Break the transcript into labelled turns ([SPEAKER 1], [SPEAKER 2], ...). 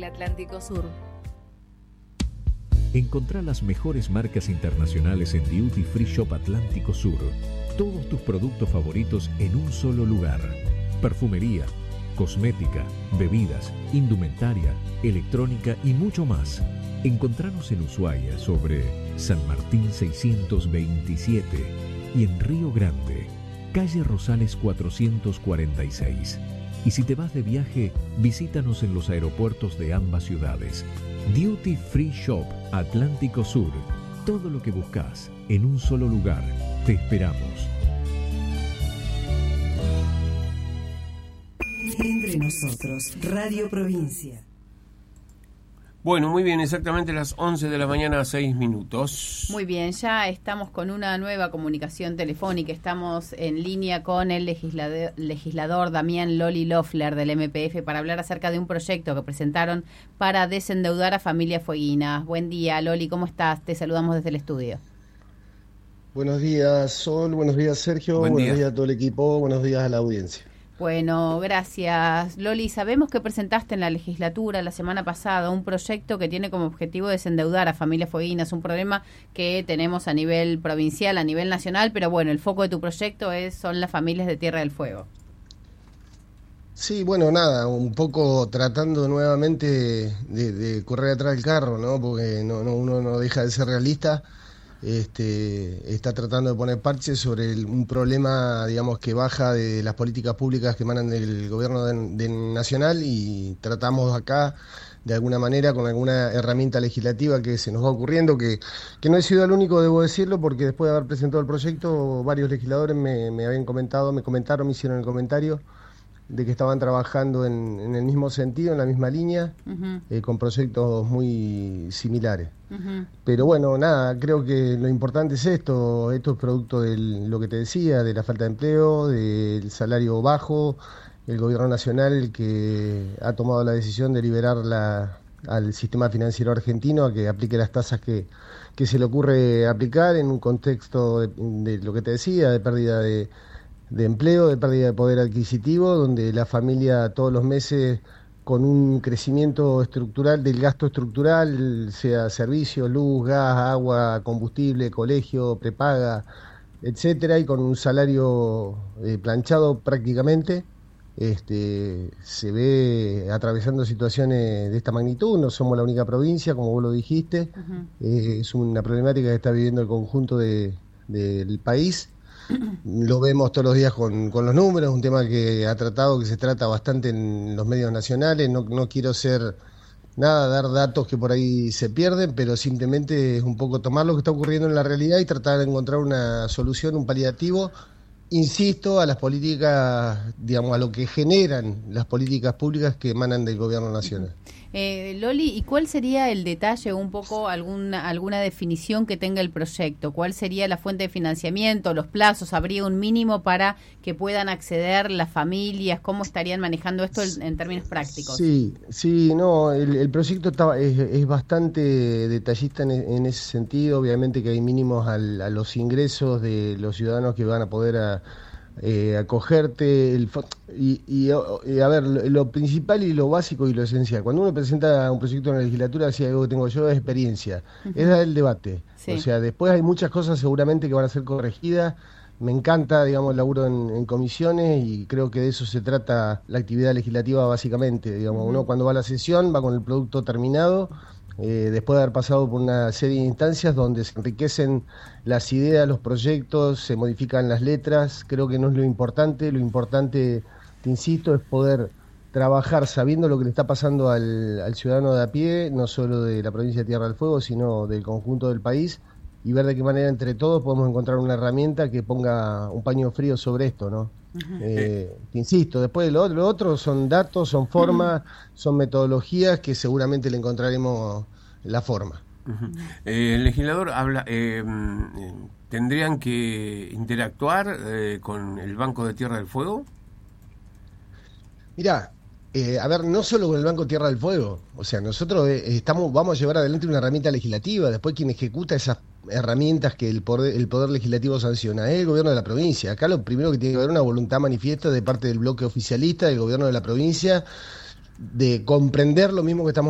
[SPEAKER 1] el Atlántico Sur.
[SPEAKER 2] Encontrá las mejores marcas internacionales en Duty Free Shop Atlántico Sur. Todos tus productos favoritos en un solo lugar. Perfumería, cosmética, bebidas, indumentaria, electrónica y mucho más. Encontranos en Ushuaia sobre San Martín 627 y en Río Grande, calle Rosales 446. Y si te vas de viaje, visítanos en los aeropuertos de ambas ciudades. Duty Free Shop Atlántico Sur. Todo lo que buscas en un solo lugar. Te esperamos.
[SPEAKER 3] Entre nosotros, Radio Provincia.
[SPEAKER 4] Bueno, muy bien, exactamente las 11 de la mañana, 6 minutos.
[SPEAKER 5] Muy bien, ya estamos con una nueva comunicación telefónica. Estamos en línea con el legislador Damián Loli Loeffler del MPF para hablar acerca de un proyecto que presentaron para desendeudar a familias fueguinas. Buen día, Loli, ¿cómo estás? Te saludamos desde el estudio.
[SPEAKER 6] Buenos días, Sol. Buenos días, Sergio. Buenos días a todo el equipo. Buenos días a la audiencia.
[SPEAKER 5] Bueno, gracias. Loli, sabemos que presentaste en la legislatura la semana pasada un proyecto que tiene como objetivo desendeudar a familias fueguinas, un problema que tenemos a nivel provincial, a nivel nacional, pero bueno, el foco de tu proyecto son las familias de Tierra del Fuego.
[SPEAKER 6] Sí, bueno, nada, un poco tratando nuevamente de correr atrás del carro, ¿no? Porque uno no deja de ser realista. Está tratando de poner parches sobre un problema, digamos, que baja de las políticas públicas que emanan del gobierno nacional, y tratamos acá de alguna manera con alguna herramienta legislativa que se nos va ocurriendo, que no he sido el único, debo decirlo, porque después de haber presentado el proyecto, varios legisladores me habían comentado, me hicieron el comentario de que estaban trabajando en el mismo sentido, en la misma línea, con proyectos muy similares. Pero bueno, nada, creo que lo importante es esto es producto de lo que te decía, de la falta de empleo, del salario bajo, el gobierno nacional el que ha tomado la decisión de liberar al sistema financiero argentino a que aplique las tasas que se le ocurre aplicar en un contexto de lo que te decía, de pérdida de empleo, de pérdida de poder adquisitivo, donde la familia todos los meses, con un crecimiento estructural del gasto estructural, sea servicios, luz, gas, agua, combustible, colegio, prepaga, etcétera, y con un salario planchado prácticamente, se ve atravesando situaciones de esta magnitud. No somos la única provincia, como vos lo dijiste. Es una problemática que está viviendo el conjunto del país. Lo vemos todos los días con los números, un tema que se trata bastante en los medios nacionales. No quiero dar datos que por ahí se pierden, pero simplemente es un poco tomar lo que está ocurriendo en la realidad y tratar de encontrar una solución, un paliativo, insisto, a las políticas, digamos, a lo que generan las políticas públicas que emanan del gobierno nacional.
[SPEAKER 5] Loli, ¿y cuál sería el detalle, un poco alguna definición que tenga el proyecto? ¿Cuál sería la fuente de financiamiento, los plazos? ¿Habría un mínimo para que puedan acceder las familias? ¿Cómo estarían manejando esto en términos prácticos?
[SPEAKER 6] Sí, no, el proyecto es bastante detallista en ese sentido. Obviamente que hay mínimos a los ingresos de los ciudadanos que van a poder acogerte, y a ver, lo principal y lo básico y lo esencial. Cuando uno presenta un proyecto en la legislatura, si algo que tengo yo es experiencia, es dar el debate. Sí. O sea, después hay muchas cosas seguramente que van a ser corregidas. Me encanta, digamos, el laburo en comisiones, y creo que de eso se trata la actividad legislativa básicamente. Digamos, uno cuando va a la sesión va con el producto terminado, después de haber pasado por una serie de instancias donde se enriquecen las ideas, los proyectos, se modifican las letras. Creo que no es lo importante, te insisto, es poder trabajar sabiendo lo que le está pasando al ciudadano de a pie, no solo de la provincia de Tierra del Fuego, sino del conjunto del país, y ver de qué manera entre todos podemos encontrar una herramienta que ponga un paño frío sobre esto, ¿no? Te insisto, después lo otro son datos, son formas, son metodologías que seguramente le encontraremos la forma.
[SPEAKER 4] El legislador habla, ¿tendrían que interactuar con el Banco de Tierra del Fuego?
[SPEAKER 6] Mirá, a ver, no solo con el Banco Tierra del Fuego, o sea, nosotros vamos a llevar adelante una herramienta legislativa. Después quien ejecuta esas herramientas que el poder legislativo sanciona es el gobierno de la provincia. Acá lo primero que tiene que haber una voluntad manifiesta de parte del bloque oficialista, del gobierno de la provincia, de comprender lo mismo que estamos